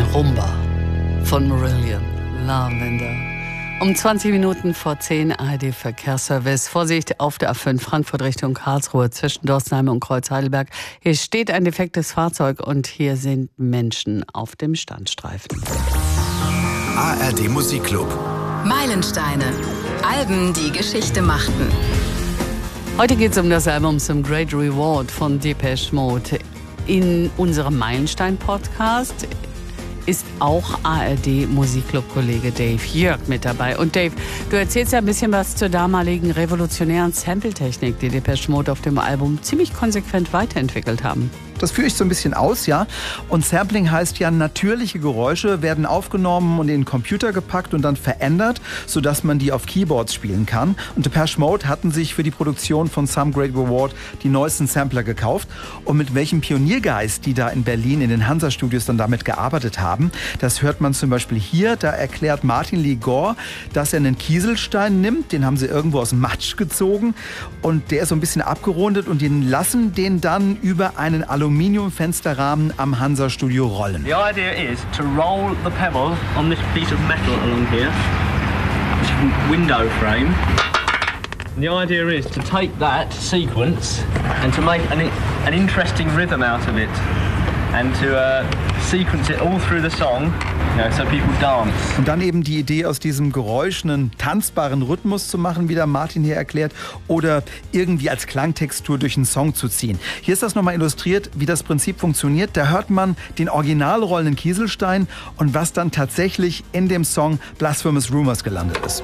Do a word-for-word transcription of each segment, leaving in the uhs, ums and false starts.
Rumba von Marillion Lavender. Um zwanzig Minuten vor zehn A R D Verkehrsservice. Vorsicht auf der A fünf Frankfurt Richtung Karlsruhe zwischen Dorstenheim und Kreuz-Heidelberg. Hier steht ein defektes Fahrzeug und hier sind Menschen auf dem Standstreifen. A R D Musikclub. Meilensteine. Alben, die Geschichte machten. Heute geht es um das Album Some Great Reward von Depeche Mode. In unserem Meilenstein-Podcast ist auch A R D-Musikclub-Kollege Dave Jörg mit dabei. Und Dave, du erzählst ja ein bisschen was zur damaligen revolutionären Sample-Technik, die Depeche Mode auf dem Album ziemlich konsequent weiterentwickelt haben. Das führe ich so ein bisschen aus, ja. Und Sampling heißt ja, natürliche Geräusche werden aufgenommen und in den Computer gepackt und dann verändert, sodass man die auf Keyboards spielen kann. Und Depeche Mode hatten sich für die Produktion von Some Great Reward die neuesten Sampler gekauft. Und mit welchem Pioniergeist die da in Berlin in den Hansa-Studios dann damit gearbeitet haben, das hört man zum Beispiel hier. Da erklärt Martin Lee Gore, dass er einen Kieselstein nimmt, den haben sie irgendwo aus dem Matsch gezogen und der ist so ein bisschen abgerundet und den lassen den dann über einen Aluminiumfensterrahmen am Hansa-Studio rollen. The idea is to roll the pebble on this piece of metal along here, which is a window frame. And the idea is to take that sequence and to make an, an interesting rhythm out of it and to uh, sequence it all through the song, you know, so people dance. Und dann eben die Idee, aus diesem Geräusch einen tanzbaren Rhythmus zu machen, wie der Martin hier erklärt, oder irgendwie als Klangtextur durch einen Song zu ziehen. Hier ist das nochmal illustriert, wie das Prinzip funktioniert. Da hört man den original rollenden Kieselstein und was dann tatsächlich in dem Song Blasphemous Rumors gelandet ist.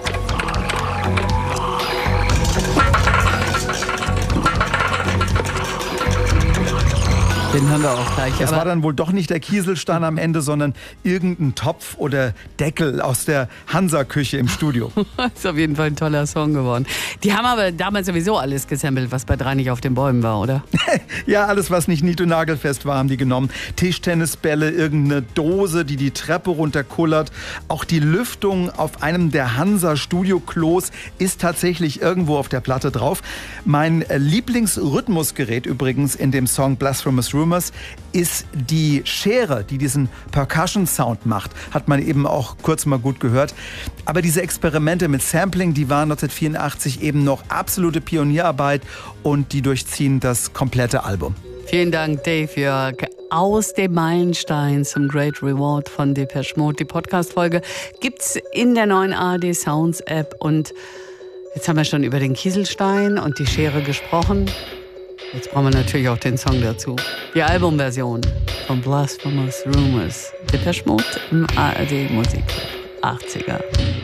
Den hören wir auch gleich. Das war dann wohl doch nicht der Kieselstein am Ende, sondern irgendein Topf oder Deckel aus der Hansa-Küche im Studio. Ist auf jeden Fall ein toller Song geworden. Die haben aber damals sowieso alles gesampelt, was bei drei nicht auf den Bäumen war, oder? Ja, alles, was nicht nied- und nagelfest war, haben die genommen. Tischtennisbälle, irgendeine Dose, die die Treppe runterkullert. Auch die Lüftung auf einem der Hansa-Studio-Klos ist tatsächlich irgendwo auf der Platte drauf. Mein Lieblingsrhythmusgerät übrigens in dem Song Blasphemous Rumors ist die Schere, die diesen Percussion-Sound macht. Hat man eben auch kurz mal gut gehört. Aber diese Experimente mit Sampling, die waren neunzehnhundertvierundachtzig eben noch absolute Pionierarbeit und die durchziehen das komplette Album. Vielen Dank, Dave Jörg. Aus dem Meilenstein zum Great Reward von Depeche Mode. Die Podcast-Folge gibt's in der neuen A R D Sounds App. Und jetzt haben wir schon über den Kieselstein und die Schere gesprochen. Jetzt brauchen wir natürlich auch den Song dazu. Die Albumversion von Blasphemous Rumors. Depeche Mode im A R D Musikclub achtziger.